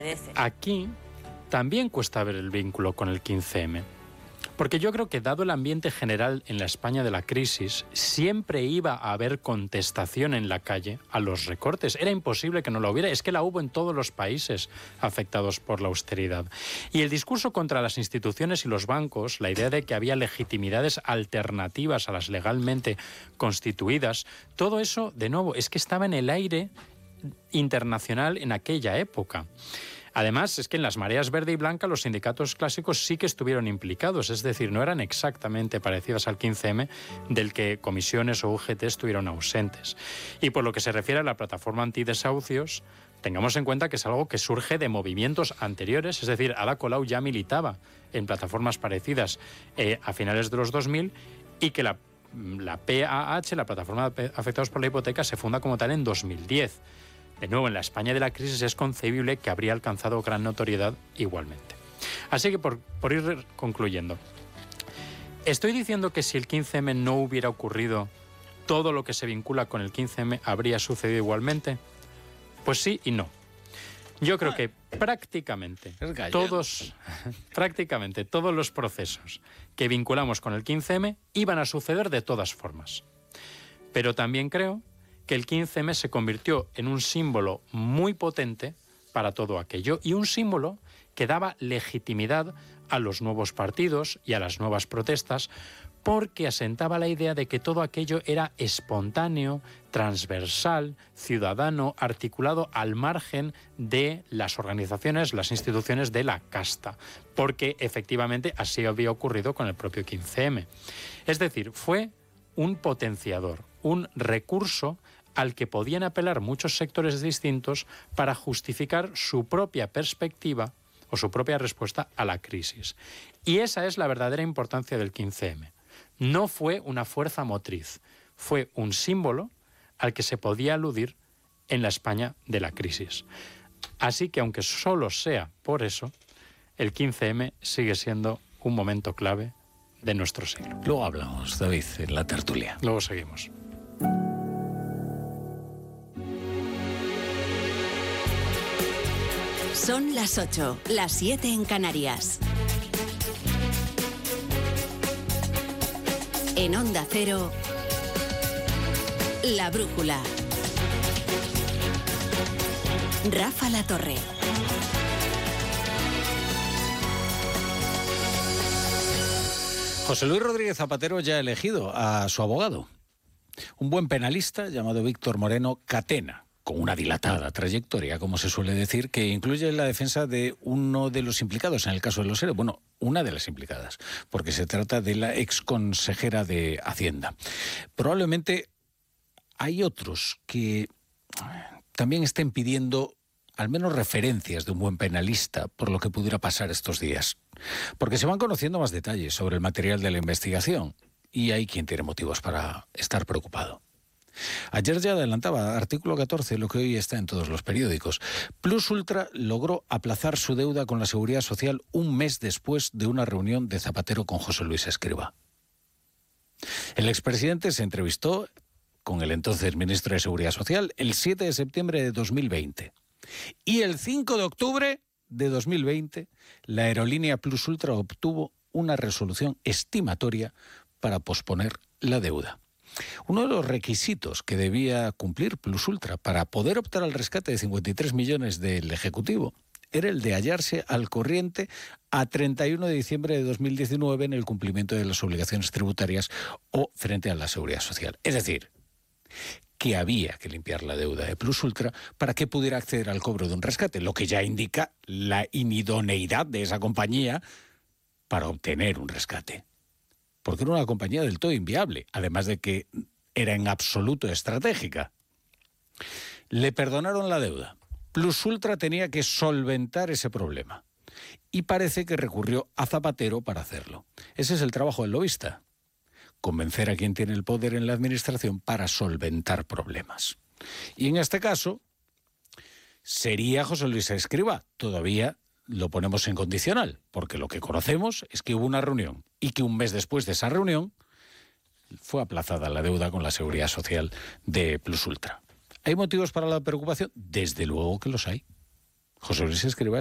Aquí también cuesta ver el vínculo con el 15M. Porque yo creo que, dado el ambiente general en la España de la crisis, siempre iba a haber contestación en la calle a los recortes. Era imposible que no la hubiera. Es que la hubo en todos los países afectados por la austeridad. Y el discurso contra las instituciones y los bancos, la idea de que había legitimidades alternativas a las legalmente constituidas, todo eso, de nuevo, es que estaba en el aire internacional en aquella época. Además, es que en las mareas verde y blanca los sindicatos clásicos sí que estuvieron implicados, es decir, no eran exactamente parecidas al 15M, del que comisiones o UGT estuvieron ausentes. Y por lo que se refiere a la plataforma antidesahucios, tengamos en cuenta que es algo que surge de movimientos anteriores, es decir, Ada Colau ya militaba en plataformas parecidas a finales de los 2000 y que la PAH, la Plataforma de Afectados por la Hipoteca, se funda como tal en 2010. De nuevo, en la España de la crisis es concebible que habría alcanzado gran notoriedad igualmente. Así que, por ir concluyendo, ¿estoy diciendo que si el 15M no hubiera ocurrido, todo lo que se vincula con el 15M habría sucedido igualmente? Pues sí y no. Yo creo que prácticamente todos los procesos que vinculamos con el 15M iban a suceder de todas formas. Pero también creo que el 15M se convirtió en un símbolo muy potente para todo aquello y un símbolo que daba legitimidad a los nuevos partidos y a las nuevas protestas, porque asentaba la idea de que todo aquello era espontáneo, transversal, ciudadano, articulado al margen de las organizaciones, las instituciones de la casta, porque efectivamente así había ocurrido con el propio 15M. Es decir, fue un potenciador, un recurso al que podían apelar muchos sectores distintos para justificar su propia perspectiva o su propia respuesta a la crisis. Y esa es la verdadera importancia del 15M. No fue una fuerza motriz, fue un símbolo al que se podía aludir en la España de la crisis. Así que, aunque solo sea por eso, el 15M sigue siendo un momento clave de nuestro siglo. Luego hablamos, David, en la tertulia. Luego seguimos. Son las 8, las 7 en Canarias. En Onda Cero, La Brújula. Rafa La Torre. José Luis Rodríguez Zapatero ya ha elegido a su abogado, un buen penalista llamado Víctor Moreno Catena, con una dilatada trayectoria, como se suele decir, que incluye la defensa de uno de los implicados en el caso de los ERE. Bueno, una de las implicadas, porque se trata de la exconsejera de Hacienda. Probablemente hay otros que también estén pidiendo al menos referencias de un buen penalista por lo que pudiera pasar estos días, porque se van conociendo más detalles sobre el material de la investigación y hay quien tiene motivos para estar preocupado. Ayer ya adelantaba, artículo 14, lo que hoy está en todos los periódicos. Plus Ultra logró aplazar su deuda con la Seguridad Social un mes después de una reunión de Zapatero con José Luis Escrivá. El expresidente se entrevistó con el entonces ministro de Seguridad Social el 7 de septiembre de 2020. Y el 5 de octubre de 2020, la aerolínea Plus Ultra obtuvo una resolución estimatoria para posponer la deuda. Uno de los requisitos que debía cumplir Plus Ultra para poder optar al rescate de 53 millones del Ejecutivo era el de hallarse al corriente a 31 de diciembre de 2019 en el cumplimiento de las obligaciones tributarias o frente a la Seguridad Social. Es decir, que había que limpiar la deuda de Plus Ultra para que pudiera acceder al cobro de un rescate, lo que ya indica la inidoneidad de esa compañía para obtener un rescate. Porque era una compañía del todo inviable, además de que era en absoluto estratégica. Le perdonaron la deuda. Plus Ultra tenía que solventar ese problema. Y parece que recurrió a Zapatero para hacerlo. Ese es el trabajo del lobista. Convencer a quien tiene el poder en la administración para solventar problemas. Y en este caso, sería José Luis Escrivá. Todavía lo ponemos en condicional, porque lo que conocemos es que hubo una reunión y que un mes después de esa reunión fue aplazada la deuda con la Seguridad Social de Plus Ultra. ¿Hay motivos para la preocupación? Desde luego que los hay. José Luis Escrivá